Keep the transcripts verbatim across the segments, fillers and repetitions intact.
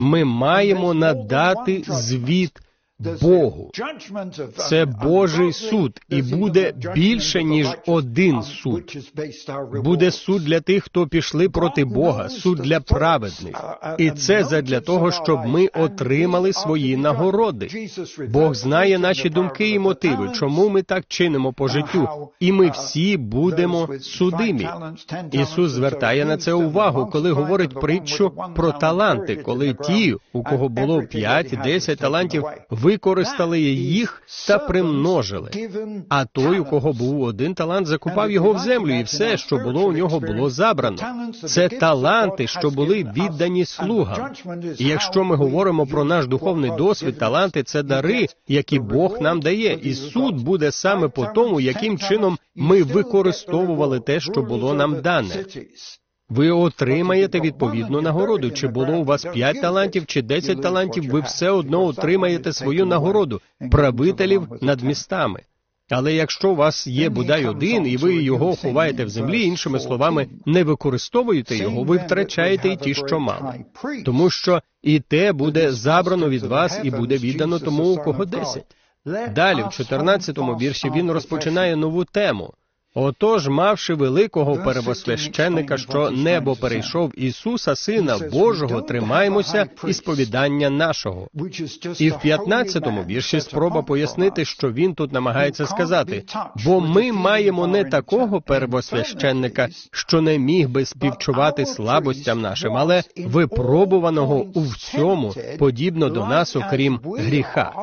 Ми маємо надати звіт Богу. Це Божий суд, і буде більше, ніж один суд. Буде суд для тих, хто пішли проти Бога, суд для праведних. І це задля того, щоб ми отримали свої нагороди. Бог знає наші думки і мотиви, чому ми так чинимо по життю, і ми всі будемо судимі. Ісус звертає на це увагу, коли говорить притчу про таланти, коли ті, у кого було п'ять-десять талантів, використали їх та примножили. А той, у кого був один талант, закопав його в землю, і все, що було у нього, було забрано. Це таланти, що були віддані слугам. І якщо ми говоримо про наш духовний досвід, таланти – це дари, які Бог нам дає. І суд буде саме по тому, яким чином ми використовували те, що було нам дане. Ви отримаєте відповідну нагороду. Чи було у вас п'ять талантів, чи десять талантів, ви все одно отримаєте свою нагороду – правителів над містами. Але якщо у вас є бодай один, і ви його ховаєте в землі, іншими словами, не використовуєте його, ви втрачаєте і ті, що мали. Тому що і те буде забрано від вас, і буде віддано тому, у кого десять. Далі, в чотирнадцятому вірші, він розпочинає нову тему. «Отож, мавши великого первосвященника, що небо перейшов, Ісуса, Сина Божого, тримаймося і сповідання нашого». І в п'ятнадцятому вірші спроба пояснити, що він тут намагається сказати. «Бо ми маємо не такого первосвященника, що не міг би співчувати слабостям нашим, але випробуваного у всьому, подібно до нас, окрім гріха».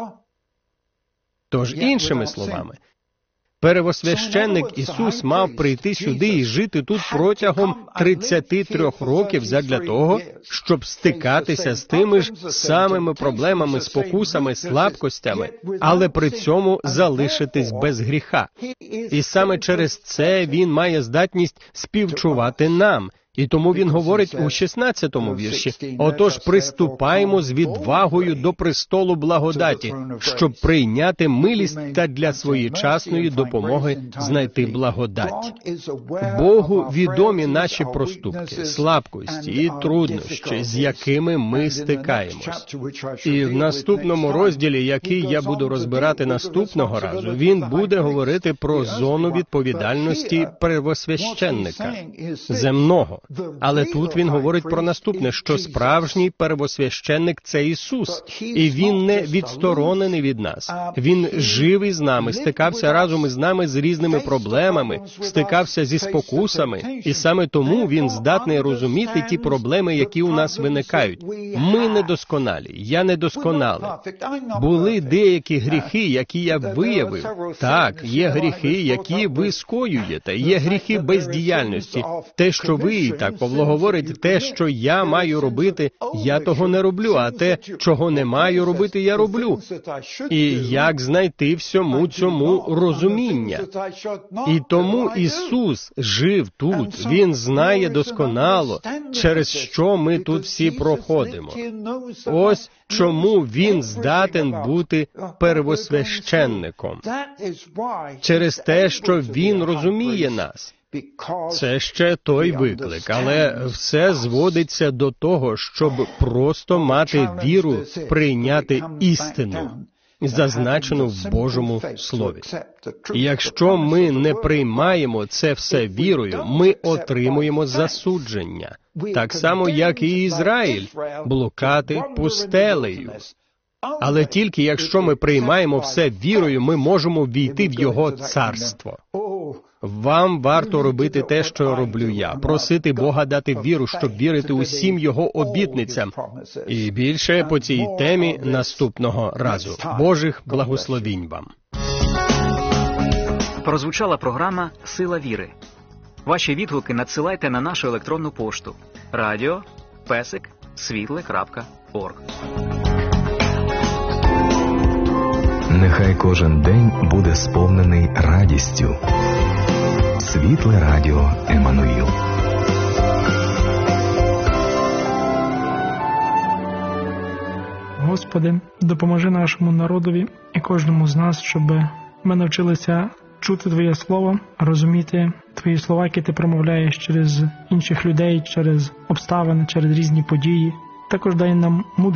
Тож, іншими словами, первосвященник Ісус мав прийти сюди і жити тут протягом тридцяти трьох років задля того, щоб стикатися з тими ж самими проблемами, спокусами, слабкостями, але при цьому залишитись без гріха. І саме через це Він має здатність співчувати нам. І тому він говорить у шістнадцятому вірші, «Отож, приступаємо з відвагою до престолу благодаті, щоб прийняти милість та для своєчасної допомоги знайти благодать». Богу відомі наші проступки, слабкості і труднощі, з якими ми стикаємось. І в наступному розділі, який я буду розбирати наступного разу, він буде говорити про зону відповідальності первосвященника, земного. Але тут він говорить про наступне, що справжній первосвященник – це Ісус, і Він не відсторонений від нас. Він жив із нами, стикався разом із нами з різними проблемами, стикався зі спокусами, і саме тому Він здатний розуміти ті проблеми, які у нас виникають. Ми недосконалі, я недосконалий. Були деякі гріхи, які я виявив. Так, є гріхи, які ви скоюєте, є гріхи бездіяльності. Те, що ви, так Павло говорить, те, що я маю робити, я того не роблю, а те, чого не маю робити, я роблю. І як знайти всьому цьому розуміння? І тому Ісус жив тут, Він знає досконало, через що ми тут всі проходимо. Ось чому Він здатен бути первосвященником. Через те, що Він розуміє нас. Це ще той виклик, але все зводиться до того, щоб просто мати віру прийняти істину, зазначену в Божому Слові. І якщо ми не приймаємо це все вірою, ми отримуємо засудження. Так само, як і Ізраїль, блукати пустелею. Але тільки якщо ми приймаємо все вірою, ми можемо війти в Його царство. Вам варто робити те, що роблю я, просити Бога дати віру, щоб вірити усім Його обітницям. І більше по цій темі наступного разу. Божих благословінь вам. Прозвучала програма «Сила віри». Ваші відгуки надсилайте на нашу електронну пошту радіо песик світле крапка орг. Нехай кожен день буде сповнений радістю. Світле радіо Еммануїл. Господи, допоможи нашому народові і кожному з нас, щоб ми навчилися чути Твоє Слово, розуміти Твої слова, які Ти промовляєш через інших людей, через обставини, через різні події. Також дай нам мудрість